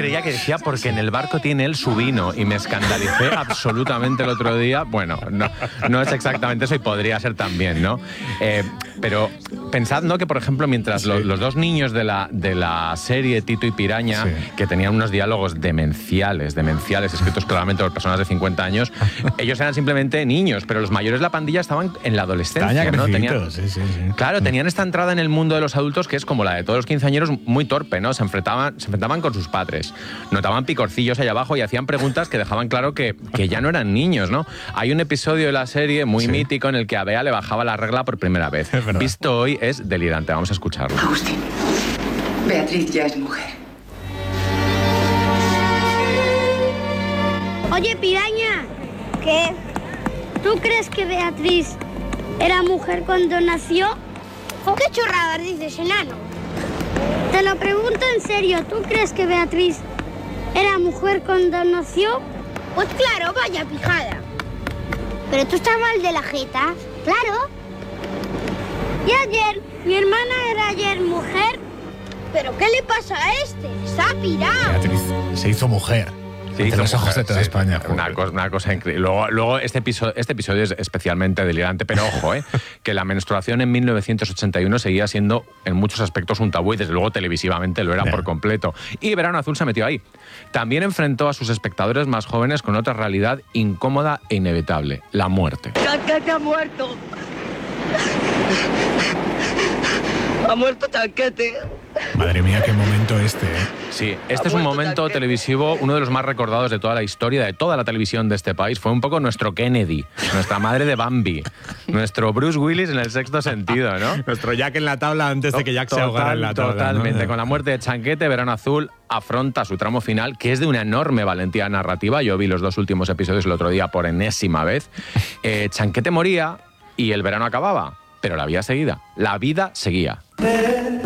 creía que decía porque en el barco tiene él su vino y me escandalicé absolutamente el otro día. Bueno, no es exactamente eso y podría ser también, ¿no? Pero pensad, ¿no?, que por ejemplo mientras los dos niños de la serie, Tito y Piraña, que tenían unos diálogos demenciales, escritos claramente por personas de 50 años, ellos eran simplemente niños, pero los mayores de la pandilla estaban en la adolescencia, ¿no? Tenían esta entrada en el mundo de los adultos que es como la de todos los quinceañeros, muy torpe, ¿no? Se enfrentaban con sus padres, notaban picorcillos allá abajo y hacían preguntas que dejaban claro que ya no eran niños, ¿no? Hay un episodio de la serie muy mítico en el que a Bea le bajaba la regla por primera vez. Visto hoy es delirante, vamos a escucharlo. Agustín, Beatriz ya es mujer. Oye, Piraña. ¿Qué? ¿Tú crees que Beatriz era mujer cuando nació? ¿Qué chorradas dices, enano? Te lo pregunto en serio, ¿tú crees que Beatriz era mujer cuando nació? Pues claro, vaya pijada. Pero tú estás mal de la jeta. Claro. Y ayer, mi hermana era ayer mujer. ¿Pero qué le pasa a este? Está pirado. Beatriz se hizo mujer. Entre los ojos de toda España. Una cosa increíble. Luego este episodio es especialmente delirante, pero ojo, que la menstruación en 1981 seguía siendo en muchos aspectos un tabú y desde luego televisivamente lo era por completo. Y Verano Azul se metió ahí. También enfrentó a sus espectadores más jóvenes con otra realidad incómoda e inevitable: la muerte. ¡Chanquete ha muerto! ¡Ha muerto Chanquete! Madre mía, qué momento este, ¿eh? Sí, este es un momento televisivo, uno de los más recordados de toda la historia, de toda la televisión de este país. Fue un poco nuestro Kennedy, nuestra madre de Bambi, nuestro Bruce Willis en el Sexto Sentido, ¿no? Nuestro Jack en la tabla antes de que Jack se ahogara en la tabla. Totalmente. ¿No? Con la muerte de Chanquete, Verano Azul afronta su tramo final, que es de una enorme valentía narrativa. Yo vi los dos últimos episodios el otro día por enésima vez. Chanquete moría y el verano acababa, pero la vida seguía.